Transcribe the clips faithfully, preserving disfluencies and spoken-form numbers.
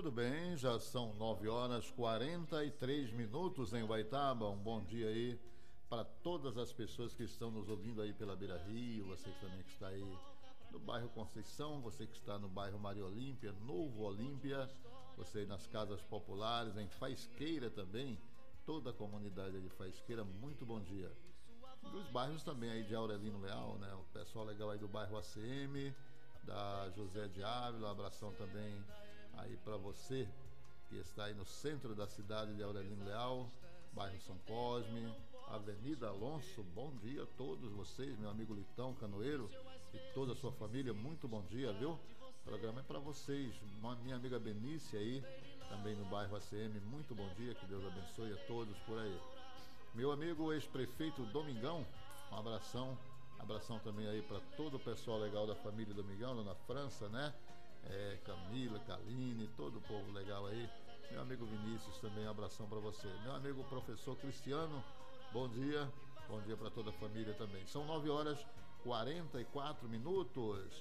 Tudo bem, já são nove horas e quarenta e três minutos em Ubaitaba. Um bom dia aí para todas as pessoas que estão nos ouvindo aí pela Beira Rio, você que também que está aí no bairro Conceição, você que está no bairro Maria Olímpia, Novo Olímpia, você aí nas casas populares, em Faisqueira também, toda a comunidade de Faisqueira, muito bom dia. Dos bairros também aí de Aurelino Leal, né? O pessoal legal aí do bairro A C M, da José de Ávila, um abração também aí para você que está aí no centro da cidade de Aurelino Leal, bairro São Cosme, Avenida Alonso. Bom dia a todos vocês, meu amigo Litão Canoeiro e toda a sua família, muito bom dia, viu? O programa é para vocês, minha amiga Benícia aí, também no bairro A C M, muito bom dia, que Deus abençoe a todos por aí. Meu amigo ex-prefeito Domingão, um abração, abração também aí para todo o pessoal legal da família Domingão, lá na França, né? É, Camila, Kaline, todo o povo legal aí. Meu amigo Vinícius também, um abração para você. Meu amigo professor Cristiano, bom dia, bom dia para toda a família também. São nove horas e quarenta e quatro minutos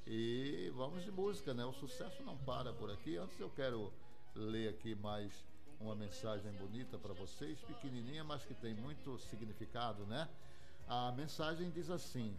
e vamos de música, né? O sucesso não para por aqui. Antes eu quero ler aqui mais uma mensagem bonita para vocês, pequenininha, mas que tem muito significado, né? A mensagem diz assim: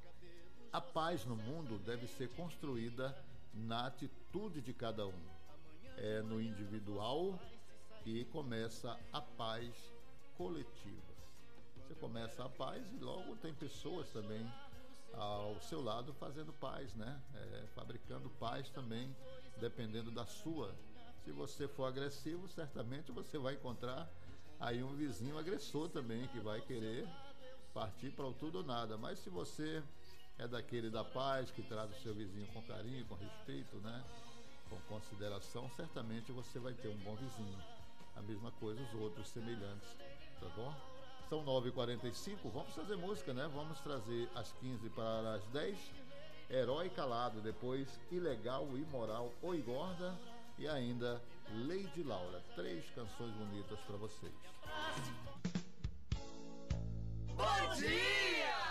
a paz no mundo deve ser construída na atitude de cada um. É no individual que começa a paz coletiva. Você começa a paz e logo tem pessoas também ao seu lado fazendo paz, né? É, fabricando paz também, dependendo da sua. Se você for agressivo, certamente você vai encontrar aí um vizinho agressor também, que vai querer partir para o tudo ou nada. Mas se você é daquele da paz, que trata o seu vizinho com carinho, com respeito, né? Com consideração, certamente você vai ter um bom vizinho. A mesma coisa os outros semelhantes, tá bom? São nove e quarenta e cinco, vamos fazer música, né? Vamos trazer às quinze para as dez, Herói Calado, depois Ilegal, Imoral, Oi Gorda e ainda Lady Laura. Três canções bonitas para vocês. Bom dia!